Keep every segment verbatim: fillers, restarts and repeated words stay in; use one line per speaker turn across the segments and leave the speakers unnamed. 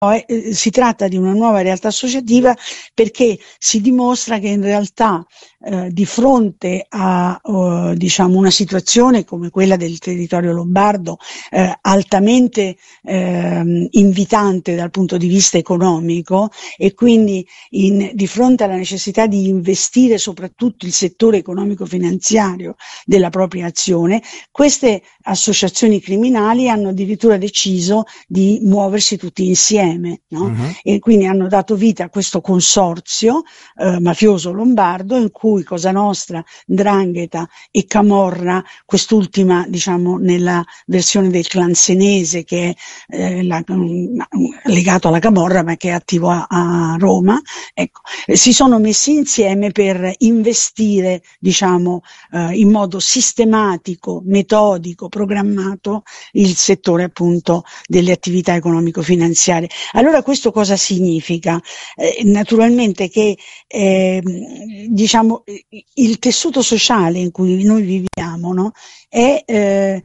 eh, si tratta di una nuova realtà associativa perché si dimostra che in realtà eh, di fronte a uh, diciamo una situazione come quella del territorio lombardo, eh, altamente eh, invitante dal punto di vista economico, e quindi in, di fronte alla necessità di investire soprattutto il settore economico-finanziario della propria azione, queste associazioni criminali hanno addirittura deciso di muoversi tutti insieme, no? Uh-huh. E quindi hanno dato vita a questo consorzio eh, mafioso lombardo in cui Cosa Nostra, 'Ndrangheta e Camorra, quest'ultima diciamo nella versione del clan senese che è eh, la, legato alla Camorra ma che è attivo a, a Roma, ecco, eh, si sono messi insieme per investire diciamo eh, in modo sistematico, metodico, programmato il settore appunto delle attività economico-finanziarie. Allora questo cosa significa? Eh, naturalmente che eh, diciamo il tessuto sociale in cui noi viviamo, no? È eh,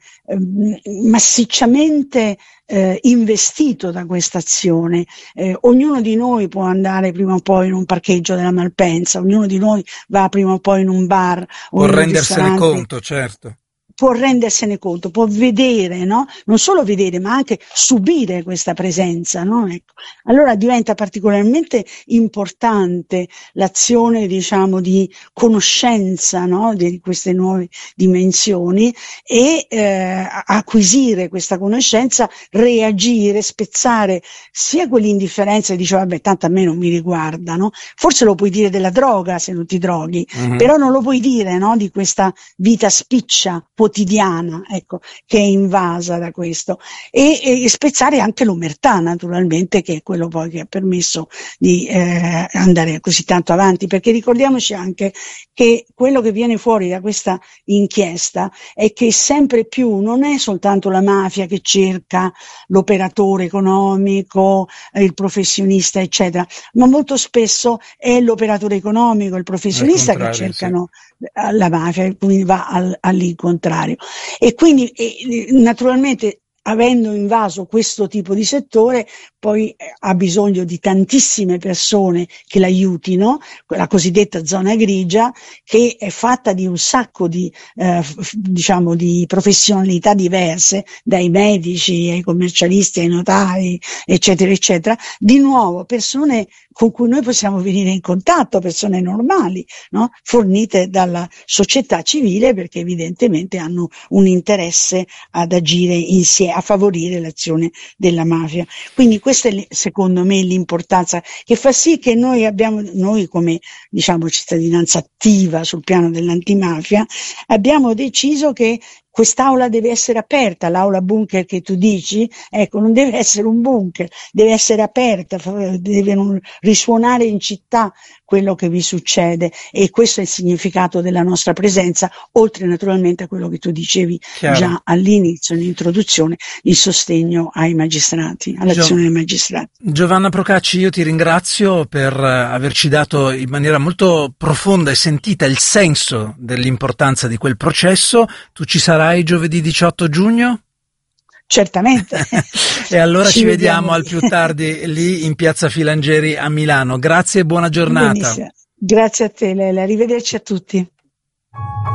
massicciamente eh, investito da questa azione. Eh, ognuno di noi può andare prima o poi in un parcheggio della Malpensa, ognuno di noi va prima o poi in un bar o
può
in un
rendersene
ristorante.
conto, certo.
Può rendersene conto, può vedere, no? Non solo vedere, ma anche subire questa presenza, no? Ecco. Allora diventa particolarmente importante l'azione, diciamo, di conoscenza, no? Di queste nuove dimensioni e eh, acquisire questa conoscenza, reagire, spezzare sia quell'indifferenza che dice vabbè, tanto a me non mi riguarda, no? Forse lo puoi dire della droga se non ti droghi, mm-hmm. però non lo puoi dire, no? Di questa vita spiccia, quotidiana, ecco, che è invasa da questo, e, e spezzare anche l'omertà, naturalmente, che è quello poi che ha permesso di eh, andare così tanto avanti, perché ricordiamoci anche che quello che viene fuori da questa inchiesta è che sempre più non è soltanto la mafia che cerca l'operatore economico, eh, il professionista, eccetera, ma molto spesso è l'operatore economico, il professionista che cercano sì. la mafia, quindi va al, all'incontrario. E quindi e, naturalmente avendo invaso questo tipo di settore poi eh, ha bisogno di tantissime persone che l'aiutino, la cosiddetta zona grigia che è fatta di un sacco di eh, f- diciamo di professionalità diverse, dai medici ai commercialisti ai notai eccetera eccetera, di nuovo persone con cui noi possiamo venire in contatto, persone normali, no? Fornite dalla società civile perché evidentemente hanno un interesse ad agire insieme, a favorire l'azione della mafia. Quindi questa è secondo me l'importanza che fa sì che noi abbiamo, noi come diciamo cittadinanza attiva sul piano dell'antimafia, abbiamo deciso che quest'aula deve essere aperta, l'aula bunker che tu dici, ecco, non deve essere un bunker, deve essere aperta, deve non risuonare in città quello che vi succede, e questo è il significato della nostra presenza, oltre naturalmente a quello che tu dicevi Chiaro. Già all'inizio, in introduzione, il sostegno ai magistrati, all'azione Gio- dei magistrati.
Giovanna Procacci, io ti ringrazio per averci dato in maniera molto profonda e sentita il senso dell'importanza di quel processo. Tu ci sarai giovedì diciotto giugno?
Certamente.
E allora ci,
ci
vediamo,
vediamo
al più tardi lì in Piazza Filangeri a Milano. Grazie e buona giornata.
Benissimo. Grazie a te, Lele. Arrivederci a tutti.